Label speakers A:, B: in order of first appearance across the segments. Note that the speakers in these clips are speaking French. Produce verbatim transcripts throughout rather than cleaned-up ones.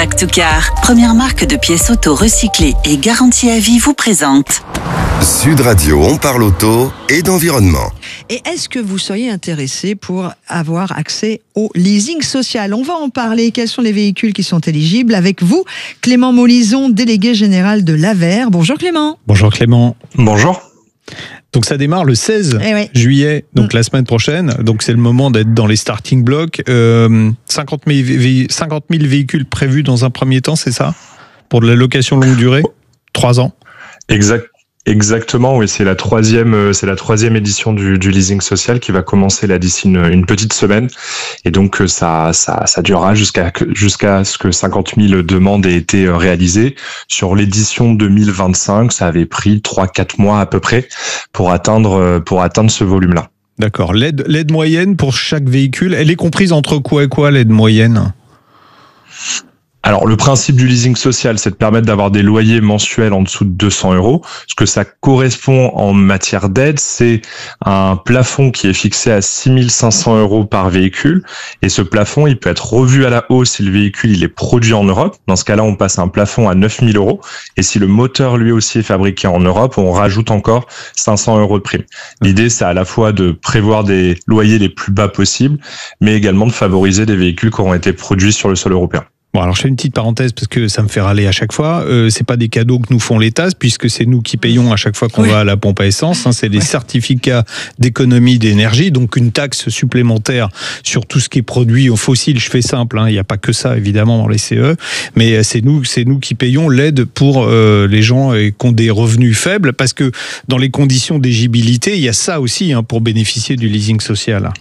A: Back to Car, première marque de pièces auto recyclées et garantie à vie, vous présente
B: Sud Radio, on parle auto et d'environnement.
C: Et est-ce que vous seriez intéressé pour avoir accès au leasing social? On va en parler. Quels sont les véhicules qui sont éligibles? Avec vous, Clément Molison, délégué général de l'A V E R. Bonjour Clément.
D: Bonjour Clément.
E: Bonjour.
D: Donc ça démarre le seize
C: eh oui.
D: juillet, donc
C: mmh.
D: la semaine prochaine. Donc c'est le moment d'être dans les starting blocks. Euh, cinquante mille véhicules prévus dans un premier temps, c'est ça? Pour de la location longue durée, trois ans.
E: Exact. Exactement, oui, c'est la troisième, c'est la troisième édition du, du leasing social qui va commencer là d'ici une, une petite semaine, et donc ça, ça, ça durera jusqu'à jusqu'à ce que cinquante mille demandes aient été réalisées. Sur l'édition deux mille vingt-cinq, ça avait pris trois quatre mois à peu près pour atteindre pour atteindre ce volume-là.
D: D'accord. L'aide, l'aide moyenne pour chaque véhicule, elle est comprise entre quoi et quoi, l'aide moyenne?
E: Alors, le principe du leasing social, c'est de permettre d'avoir des loyers mensuels en dessous de deux cents euros. Ce que ça correspond en matière d'aide, c'est un plafond qui est fixé à six mille cinq cents euros par véhicule. Et ce plafond, il peut être revu à la hausse si le véhicule il est produit en Europe. Dans ce cas-là, on passe à un plafond à neuf mille euros. Et si le moteur, lui aussi, est fabriqué en Europe, on rajoute encore cinq cents euros de prime. L'idée, c'est à la fois de prévoir des loyers les plus bas possibles, mais également de favoriser des véhicules qui auront été produits sur le sol européen.
D: Bon, alors je fais une petite parenthèse parce que ça me fait râler à chaque fois. Euh, c'est pas des cadeaux que nous font l'État, puisque c'est nous qui payons à chaque fois qu'on oui. va à la pompe à essence. Hein, c'est des ouais. certificats d'économie d'énergie, donc une taxe supplémentaire sur tout ce qui est produit au fossile. Je fais simple, hein, il n'y a pas que ça évidemment dans les C E, mais c'est nous, c'est nous qui payons l'aide pour euh, les gens qui ont des revenus faibles, parce que dans les conditions d'éligibilité, il y a ça aussi hein, pour bénéficier du leasing social.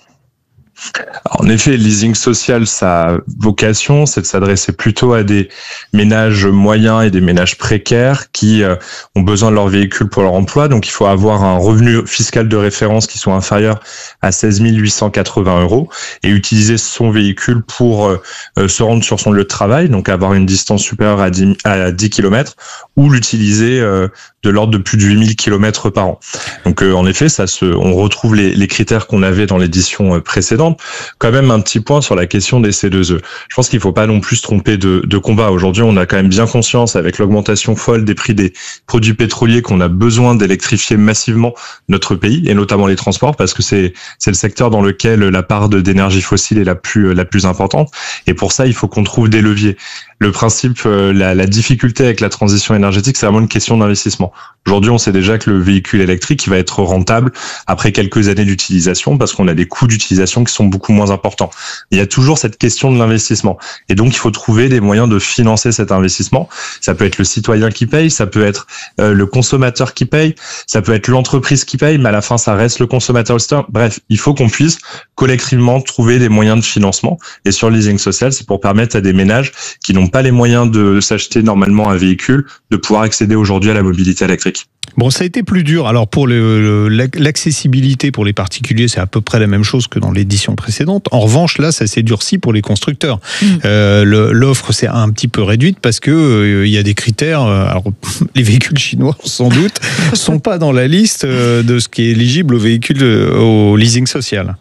E: En effet, le leasing social, sa vocation, c'est de s'adresser plutôt à des ménages moyens et des ménages précaires qui euh, ont besoin de leur véhicule pour leur emploi. Donc, il faut avoir un revenu fiscal de référence qui soit inférieur à seize mille huit cent quatre-vingts euros et utiliser son véhicule pour euh, se rendre sur son lieu de travail, donc avoir une distance supérieure à dix, à dix kilomètres, ou l'utiliser euh, de l'ordre de plus de huit mille kilomètres par an. Donc, euh, en effet, ça se, on retrouve les, les critères qu'on avait dans l'édition précédente. Quand même un petit point sur la question des C deux E. Je pense qu'il ne faut pas non plus se tromper de, de combat. Aujourd'hui, on a quand même bien conscience, avec l'augmentation folle des prix des produits pétroliers, qu'on a besoin d'électrifier massivement notre pays, et notamment les transports, parce que c'est c'est le secteur dans lequel la part de, d'énergie fossile est la plus la plus importante. Et pour ça, il faut qu'on trouve des leviers. Le principe, la, la difficulté avec la transition énergétique, c'est vraiment une question d'investissement. Aujourd'hui, on sait déjà que le véhicule électrique, il va être rentable après quelques années d'utilisation, parce qu'on a des coûts d'utilisation qui sont beaucoup moins importants. Il y a toujours cette question de l'investissement. Et donc, il faut trouver des moyens de financer cet investissement. Ça peut être le citoyen qui paye, ça peut être euh, le consommateur qui paye, ça peut être l'entreprise qui paye, mais à la fin, ça reste le consommateur. Bref, il faut qu'on puisse collectivement trouver des moyens de financement. Et sur le leasing social, c'est pour permettre à des ménages qui n'ont pas les moyens de s'acheter normalement un véhicule, de pouvoir accéder aujourd'hui à la mobilité électrique.
D: Bon, ça a été plus dur. Alors pour le, le, l'accessibilité pour les particuliers, c'est à peu près la même chose que dans l'édition précédente. En revanche, là, ça s'est durci pour les constructeurs. Mmh. Euh, le, l'offre s'est un petit peu réduite parce que euh, il y a des critères. Alors, les véhicules chinois, sans doute, sont pas dans la liste de ce qui est éligible aux véhicules au leasing social.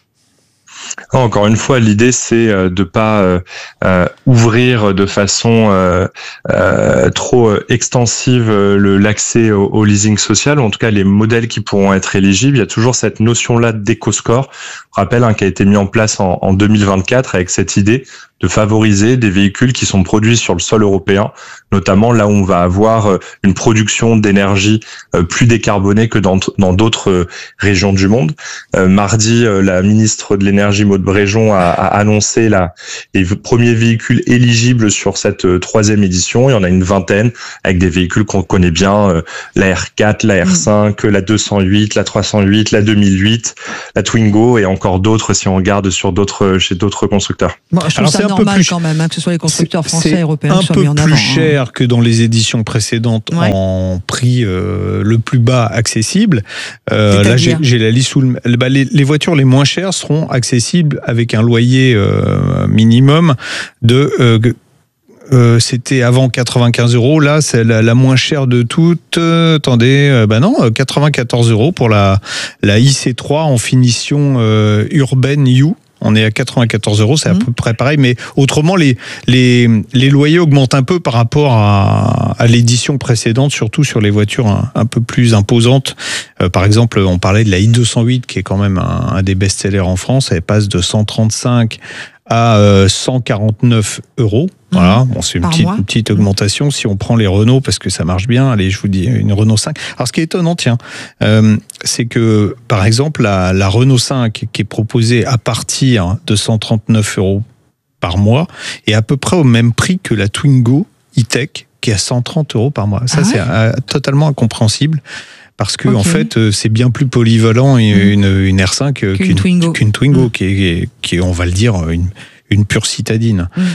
E: Encore une fois, l'idée c'est de pas euh, euh, ouvrir de façon euh, euh, trop extensive le, l'accès au, au leasing social, ou en tout cas les modèles qui pourront être éligibles. Il y a toujours cette notion-là d'éco-score. Je rappelle hein, qui a été mis en place en, en deux mille vingt-quatre avec cette idée de favoriser des véhicules qui sont produits sur le sol européen, notamment là où on va avoir une production d'énergie plus décarbonée que dans, dans d'autres régions du monde. Euh, mardi, la ministre de l'Énergie, Maud Bréjon, a, a annoncé la, les premiers véhicules éligibles sur cette troisième édition. Il y en a une vingtaine, avec des véhicules qu'on connaît bien, la R quatre, la R cinq, la deux cent huit, la trois cent huit, la deux mille huit, la Twingo, et encore d'autres si on regarde sur d'autres, chez d'autres constructeurs.
C: Bon, je trouve Alors, ça c'est normal plus, quand même, hein, que ce soit les constructeurs français et européens qui soient mis en avant.
D: C'est un peu plus cher hein. que dans les éditions précédentes ouais. en prix euh, le plus bas accessible. Euh, là, j'ai, j'ai la liste sous le... Bah, les, les voitures les moins chères seront accessibles avec un loyer euh, minimum de... Euh, Euh, c'était avant quatre-vingt-quinze euros. Là, c'est la, la moins chère de toutes. Euh, attendez, euh, bah non, quatre-vingt-quatorze euros pour la, la I C trois en finition euh, urbaine U. On est à quatre-vingt-quatorze euros, c'est à
C: Mmh.
D: peu près pareil. Mais autrement, les, les, les loyers augmentent un peu par rapport à, à l'édition précédente, surtout sur les voitures un, un peu plus imposantes. Euh, par exemple, on parlait de la i deux cent huit, qui est quand même un, un des best-sellers en France. Elle passe de cent trente-cinq à euh, cent quarante-neuf euros. Voilà, bon, c'est une
C: Par
D: petite,
C: mois.
D: une petite augmentation. Si on prend les Renault, parce que ça marche bien, allez, je vous dis une Renault cinq. Alors, ce qui est étonnant, tiens, euh, c'est que, par exemple, la, la Renault cinq, qui est proposée à partir de cent trente-neuf euros par mois, est à peu près au même prix que la Twingo e-Tech, qui est à cent trente euros par mois. Ça,
C: Ah ouais
D: c'est euh, totalement incompréhensible. Parce que,
C: Ok.
D: en fait, euh, c'est bien plus polyvalent une, une R cinq
C: Qu'une
D: qu'une
C: Twingo.
D: qu'une Twingo,
C: Mm.
D: qui, est, qui est, on va le dire, une, une pure citadine.
C: Mm.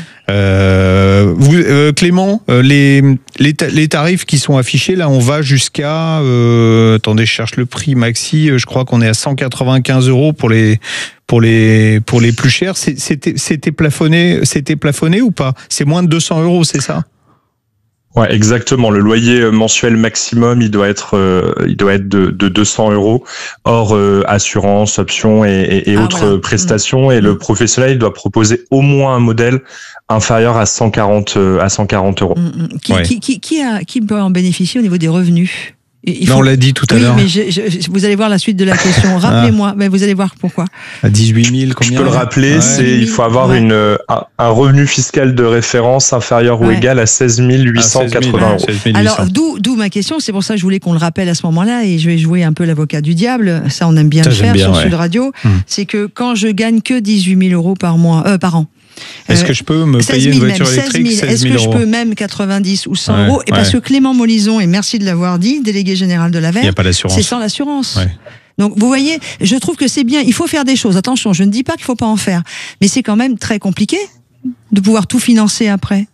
D: Euh, vous, euh, Clément, euh, les, les, ta- les tarifs qui sont affichés, là, on va jusqu'à... Euh, attendez, je cherche le prix maxi. euh, Je crois qu'on est à cent quatre-vingt-quinze euros pour les, pour les, pour les plus chers. C'est- C'était c'était plafonné, c'était plafonné ou pas? C'est moins de deux cents euros, c'est ça?
E: Ouais, exactement. Le loyer mensuel maximum, il doit être, euh, il doit être de, de deux cents euros, hors euh, assurance, options et, et, et
C: Ah,
E: autres
C: voilà.
E: prestations. Et
C: Mmh.
E: le professionnel, il doit proposer au moins un modèle inférieur à cent quarante, euh, à cent quarante euros.
C: Mm, mm. Qui,
D: Ouais.
C: qui, qui, qui, a, qui peut en bénéficier au niveau des revenus? Il
D: Non,
C: faut-
D: on l'a dit tout à
C: Oui,
D: l'heure.
C: mais je- je- vous allez voir la suite de la question. Rappelez-moi, mais vous allez voir pourquoi.
D: À dix-huit mille, combien?
E: Je peux le rappeler,
D: Ouais.
E: c'est il faut avoir
C: Ouais.
E: une un, un revenu fiscal de référence inférieur ou
C: Ouais.
E: égal à seize mille huit cent quatre-vingts euros.
D: seize mille huit cents.
C: Alors, d'où, d'où ma question, c'est pour ça que je voulais qu'on le rappelle à ce moment-là, et je vais jouer un peu l'avocat du diable, ça on aime bien
D: Ça,
C: le
D: j'aime
C: faire
D: bien,
C: sur
D: ouais.
C: Sud Radio,
D: Hmm.
C: c'est que quand je gagne que dix-huit mille euros par mois, euh, par an,
D: Est-ce
C: euh,
D: que je peux me
C: seize
D: payer une
C: mille
D: voiture
C: même,
D: électrique
C: seize mille,
D: seize
C: est-ce
D: mille
C: que je
D: euros?
C: peux même quatre-vingt-dix ou cent
D: Ouais,
C: euros? Et parce
D: ouais.
C: que Clément Molison, et merci de l'avoir dit, délégué général de
D: Il n'y a
C: l'Aver,
D: pas d'assurance.
C: c'est sans l'assurance.
D: Ouais.
C: Donc, vous voyez, je trouve que c'est bien. Il faut faire des choses. Attention, je ne dis pas qu'il faut pas en faire. Mais c'est quand même très compliqué de pouvoir tout financer après.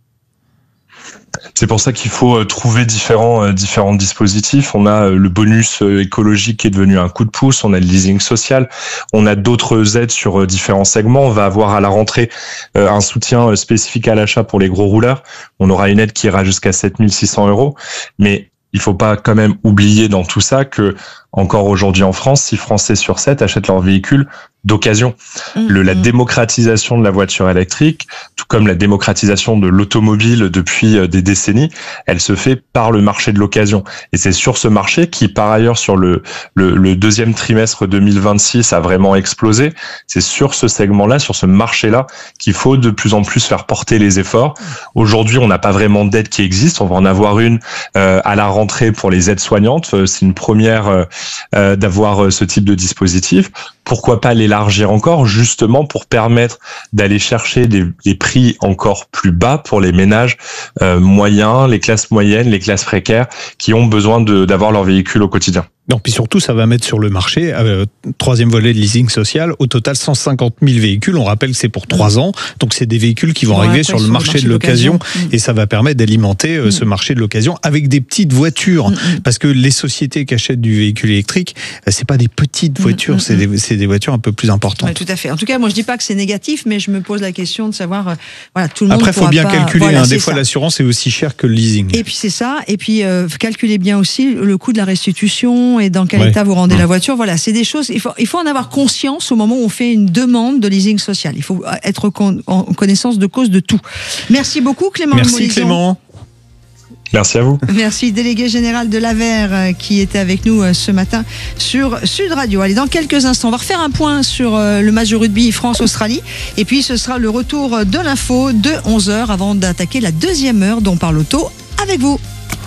E: C'est pour ça qu'il faut euh, trouver différents euh, différents dispositifs. On a euh, le bonus euh, écologique qui est devenu un coup de pouce. On a le leasing social. On a d'autres aides sur euh, différents segments. On va avoir à la rentrée euh, un soutien euh, spécifique à l'achat pour les gros rouleurs. On aura une aide qui ira jusqu'à sept mille six cents euros. Mais il faut pas quand même oublier dans tout ça que encore aujourd'hui en France, six Français sur sept achètent leur véhicule d'occasion. Le, la démocratisation de la voiture électrique, tout comme la démocratisation de l'automobile depuis des décennies, elle se fait par le marché de l'occasion. Et c'est sur ce marché qui, par ailleurs, sur le, le, le deuxième trimestre deux mille vingt-six a vraiment explosé. C'est sur ce segment-là, sur ce marché-là, qu'il faut de plus en plus faire porter les efforts. Aujourd'hui, on n'a pas vraiment d'aide qui existe. On va en avoir une euh, à la rentrée pour les aides soignantes. C'est une première euh, euh, d'avoir ce type de dispositif. Pourquoi pas l'élargir encore, justement pour permettre d'aller chercher des, des prix encore plus bas pour les ménages euh, moyens, les classes moyennes, les classes précaires qui ont besoin de, d'avoir leur véhicule au quotidien.
D: Non, puis surtout, ça va mettre sur le marché, euh, troisième volet de leasing social, au total cent cinquante mille véhicules. On rappelle que c'est pour trois ans, donc c'est des véhicules qui vont
C: Bon,
D: arriver
C: après,
D: sur le marché de l'occasion, et ça va permettre d'alimenter euh,
C: Mm.
D: ce marché de l'occasion avec des petites voitures,
C: Mm, mm.
D: parce que les sociétés qui achètent du véhicule électrique, euh, c'est pas des petites voitures,
C: mm,
D: c'est
C: mm.
D: des, c'est des voitures un peu plus importantes.
C: Ouais, tout à fait. En tout cas, moi, je dis pas que c'est négatif, mais je me pose la question de savoir, euh, voilà, tout le monde.
D: Après, il faut
C: pourra
D: bien
C: pas-
D: calculer.
C: Voilà,
D: hein,
C: c'est
D: des fois,
C: ça.
D: l'assurance est aussi chère que le leasing.
C: Et puis c'est ça. Et puis euh, calculez bien aussi le coût de la restitution et dans quel
D: Ouais.
C: état vous rendez
D: Mmh.
C: la voiture. Voilà, c'est des choses. Il faut, il faut en avoir conscience au moment où on fait une demande de leasing social. Il faut être con- en connaissance de cause de tout. Merci beaucoup, Clément.
D: Merci
C: Molison.
D: Clément.
E: Merci à vous.
C: Merci, délégué général de l'Aver euh, qui était avec nous euh, ce matin sur Sud Radio. Allez, dans quelques instants, on va refaire un point sur euh, le match de rugby France-Australie. Et puis, ce sera le retour de l'info de onze heures avant d'attaquer la deuxième heure dont parle Auto avec vous.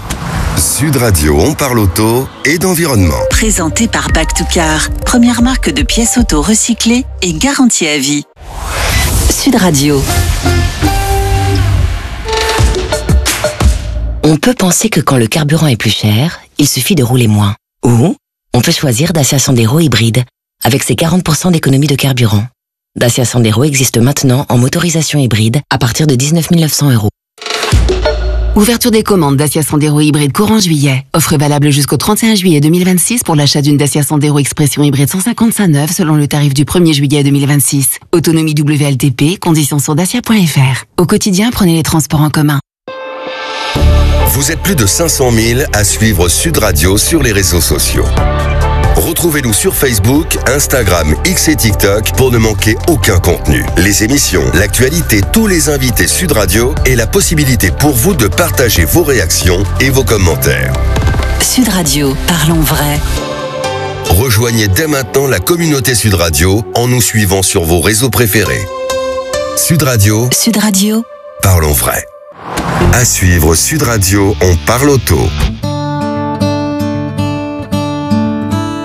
B: Sud Radio, on parle auto et d'environnement.
A: Présenté par Back to Car, première marque de pièces auto recyclées et garantie à vie. Sud Radio.
F: On peut penser que quand le carburant est plus cher, il suffit de rouler moins. Ou on peut choisir Dacia Sandero hybride, avec ses quarante pour cent d'économie de carburant. Dacia Sandero existe maintenant en motorisation hybride à partir de dix-neuf mille neuf cents euros.
G: Ouverture des commandes Dacia Sandero hybride courant juillet. Offre valable jusqu'au trente et un juillet deux mille vingt-six pour l'achat d'une Dacia Sandero Expression hybride cent cinquante-cinq neuf selon le tarif du premier juillet deux mille vingt-six. Autonomie W L T P, conditions sur dacia point f r. Au quotidien, prenez les transports en commun.
B: Vous êtes plus de cinq cent mille à suivre Sud Radio sur les réseaux sociaux. Retrouvez-nous sur Facebook, Instagram, X et TikTok pour ne manquer aucun contenu. Les émissions, l'actualité, tous les invités Sud Radio et la possibilité pour vous de partager vos réactions et vos commentaires.
A: Sud Radio, parlons vrai.
B: Rejoignez dès maintenant la communauté Sud Radio en nous suivant sur vos réseaux préférés. Sud Radio,
A: Sud Radio,
B: parlons vrai. À suivre Sud Radio, on parle auto.